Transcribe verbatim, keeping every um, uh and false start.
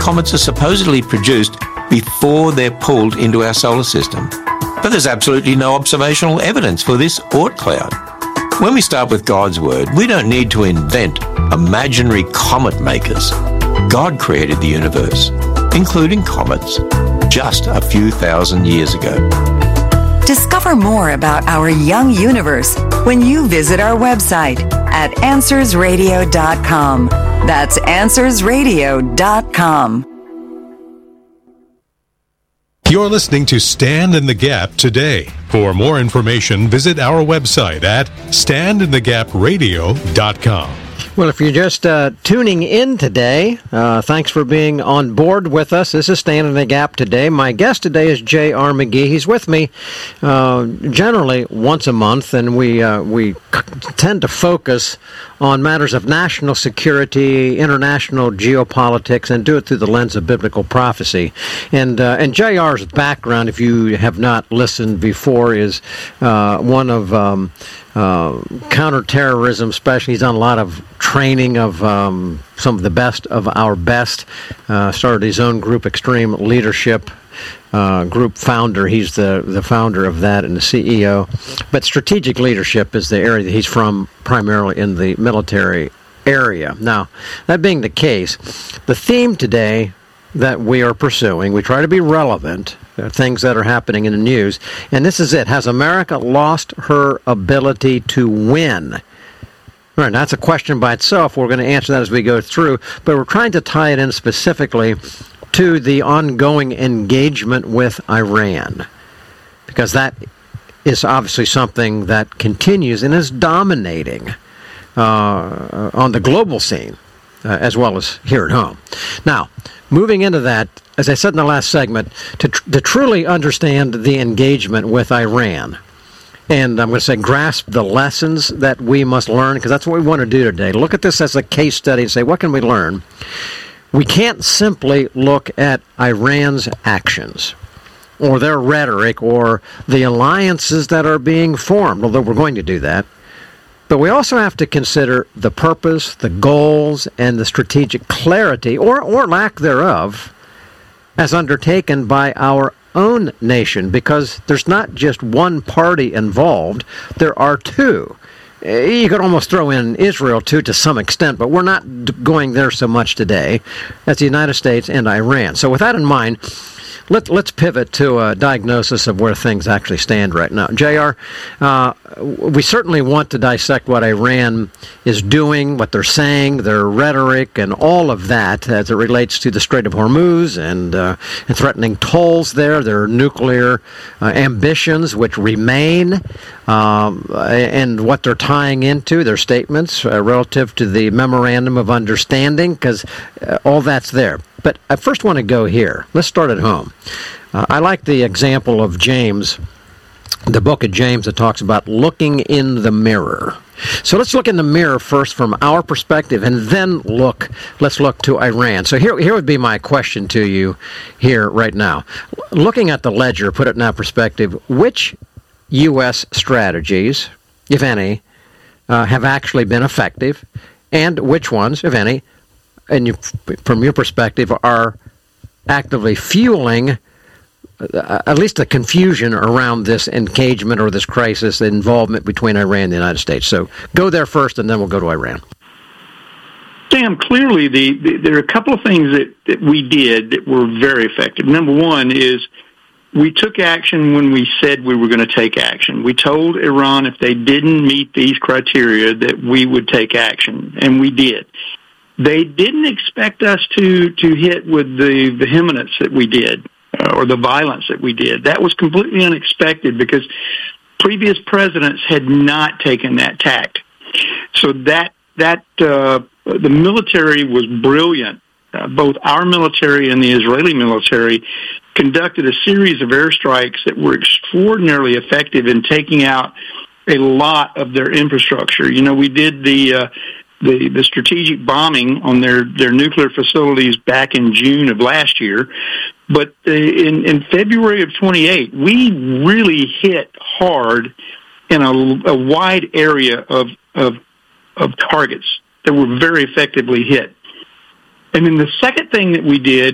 comets are supposedly produced before they're pulled into our solar system. But there's absolutely no observational evidence for this Oort cloud. When we start with God's Word, we don't need to invent imaginary comet makers. God created the universe, including comets, just a few thousand years ago. Discover more about our young universe when you visit our website at answers radio dot com. That's answers radio dot com. You're listening to Stand in the Gap today. For more information, visit our website at stand in the gap radio dot com. Well, if you're just uh, tuning in today, uh, thanks for being on board with us. This is Stand in the Gap today. My guest today is J R. McGee. He's with me uh, generally once a month, and we uh, we c- tend to focus on matters of national security, international geopolitics, and do it through the lens of biblical prophecy. And uh, and J R's background, if you have not listened before, is uh, one of um, uh, counterterrorism specialists. He's done a lot of training of um, some of the best of our best. Uh, started his own group, Extreme Leadership uh, Group founder. He's the, the founder of that and the C E O. But strategic leadership is the area that he's from, primarily in the military area. Now, that being the case, the theme today that we are pursuing, we try to be relevant, uh, things that are happening in the news, and this is it. Has America lost her ability to win? All right, that's a question by itself. We're going to answer that as we go through, but we're trying to tie it in specifically to the ongoing engagement with Iran, because that is obviously something that continues and is dominating uh, on the global scene, uh, as well as here at home. Now, moving into that, as I said in the last segment, to, tr- to truly understand the engagement with Iran, and I'm going to say grasp the lessons that we must learn, because that's what we want to do today. Look at this as a case study and say, what can we learn? We can't simply look at Iran's actions or their rhetoric or the alliances that are being formed, although we're going to do that. But we also have to consider the purpose, the goals, and the strategic clarity, or, or lack thereof, as undertaken by our own nation, because there's not just one party involved, there are two. You could almost throw in Israel, too, to some extent, but we're not going there so much today. That's the United States and Iran. So with that in mind, let, let's pivot to a diagnosis of where things actually stand right now. J R, uh, we certainly want to dissect what Iran is doing, what they're saying, their rhetoric, and all of that as it relates to the Strait of Hormuz and, uh, and threatening tolls there, their nuclear uh, ambitions, which remain, um, and what they're tying into, their statements uh, relative to the Memorandum of Understanding, because uh, all that's there. But I first want to go here. Let's start at home. Uh, I like the example of James, the book of James that talks about looking in the mirror. So let's look in the mirror first from our perspective, and then look, let's look to Iran. So here, here would be my question to you here right now. Looking at the ledger, put it in that perspective, which U S strategies, if any, uh, have actually been effective, and which ones, if any, and you, from your perspective, are actively fueling uh, at least the confusion around this engagement or this crisis, the involvement between Iran and the United States. So go there first, and then we'll go to Iran. Sam, clearly the, the, there are a couple of things that, that we did that were very effective. Number one is we took action when we said we were going to take action. We told Iran if they didn't meet these criteria that we would take action, and we did. They didn't expect us to, to hit with the vehemence that we did, uh, or the violence that we did. That was completely unexpected because previous presidents had not taken that tact. So that, that uh, the military was brilliant. Uh, both our military and the Israeli military conducted a series of airstrikes that were extraordinarily effective in taking out a lot of their infrastructure. You know, we did the... Uh, The, the strategic bombing on their, their nuclear facilities back in June of last year. But uh, in, in February of twenty-eight, we really hit hard in a, a wide area of, of, of targets that were very effectively hit. And then the second thing that we did